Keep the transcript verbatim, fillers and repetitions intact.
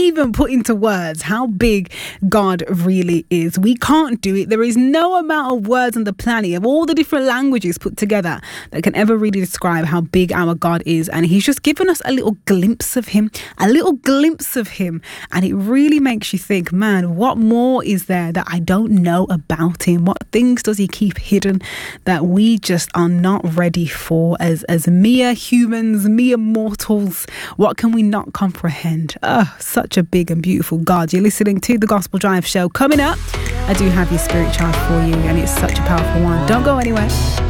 even put into words how big God really is. We can't do it. There is no amount of words on the planet of all the different languages put together that can ever really describe how big our God is. And he's just given us a little glimpse of him, a little glimpse of him. And it really makes you think, man, what more is there that I don't know about him? What things does he keep hidden that we just are not ready for as, as mere humans, mere mortals? What can we not comprehend? Oh, such a big and beautiful God. You're listening to the Gospel Drive Show. Coming up, I do have your spirit charge for you, and it's such a powerful one. Don't go anywhere.